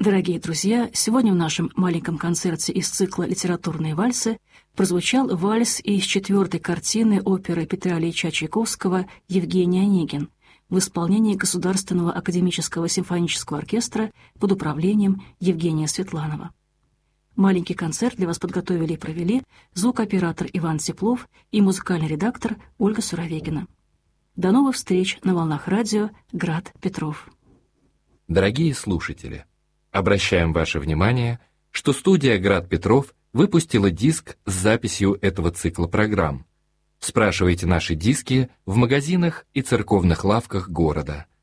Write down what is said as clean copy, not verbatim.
Дорогие друзья, сегодня в нашем маленьком концерте из цикла «Литературные вальсы» прозвучал вальс из 4-й картины оперы Петра Ильича Чайковского «Евгений Онегин» в исполнении Государственного академического симфонического оркестра под управлением Евгения Светланова. Маленький концерт для вас подготовили и провели звукооператор Иван Теплов и музыкальный редактор Ольга Суровегина. До новых встреч на волнах радио «Град Петров». Дорогие слушатели, обращаем ваше внимание, что студия «Град Петров» выпустила диск с записью этого цикла программ. Спрашивайте наши диски в магазинах и церковных лавках города.